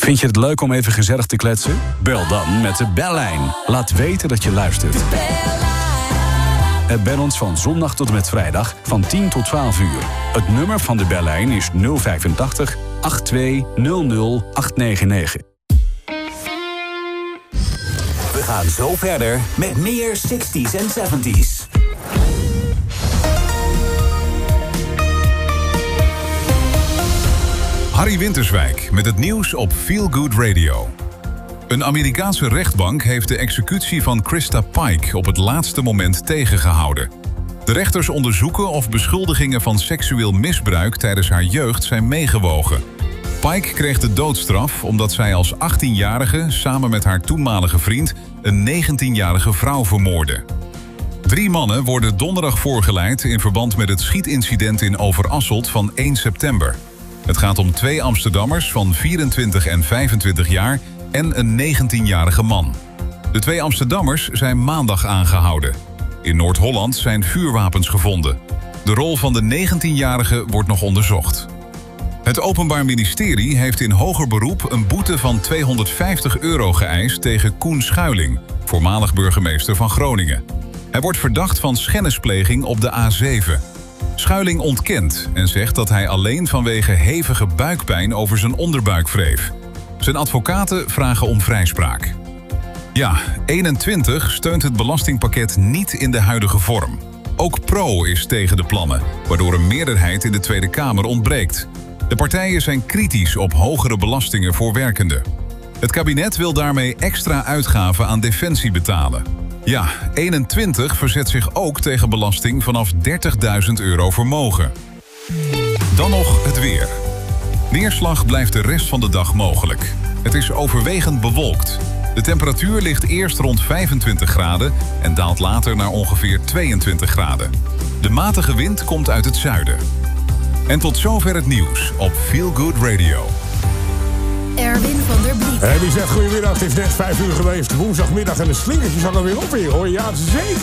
Vind je het leuk om even gezellig te kletsen? Bel dan met de bellijn. Laat weten dat je luistert. Bel ons van zondag tot en met vrijdag van 10 tot 12 uur. Het nummer van de bellijn is 085 8200 899. We gaan zo verder met meer 60s en 70s. Harry Winterswijk met het nieuws op Feel Good Radio. Een Amerikaanse rechtbank heeft de executie van Krista Pike op het laatste moment tegengehouden. De rechters onderzoeken of beschuldigingen van seksueel misbruik tijdens haar jeugd zijn meegewogen. Pike kreeg de doodstraf omdat zij als 18-jarige samen met haar toenmalige vriend een 19-jarige vrouw vermoordde. 3 mannen worden donderdag voorgeleid in verband met het schietincident in Overasselt van 1 september. Het gaat om 2 Amsterdammers van 24 en 25 jaar en een 19-jarige man. De 2 Amsterdammers zijn maandag aangehouden. In Noord-Holland zijn vuurwapens gevonden. De rol van de 19-jarige wordt nog onderzocht. Het Openbaar Ministerie heeft in hoger beroep een boete van €250 geëist tegen Koen Schuiling, voormalig burgemeester van Groningen. Hij wordt verdacht van schennispleging op de A7. Schuiling ontkent en zegt dat hij alleen vanwege hevige buikpijn over zijn onderbuik wreef. Zijn advocaten vragen om vrijspraak. Ja, 21 steunt het belastingpakket niet in de huidige vorm. Ook PRO is tegen de plannen, waardoor een meerderheid in de Tweede Kamer ontbreekt. De partijen zijn kritisch op hogere belastingen voor werkenden. Het kabinet wil daarmee extra uitgaven aan defensie betalen. Ja, 21 verzet zich ook tegen belasting vanaf €30.000 vermogen. Dan nog het weer. Neerslag blijft de rest van de dag mogelijk. Het is overwegend bewolkt. De temperatuur ligt eerst rond 25 graden en daalt later naar ongeveer 22 graden. De matige wind komt uit het zuiden. En tot zover het nieuws op Feel Good Radio. Erwin van der Bliek. Wie zegt goedemiddag, het is net 5 uur geweest. Woensdagmiddag en de slingertjes hangen weer op hier, hoor. Ja, zeker.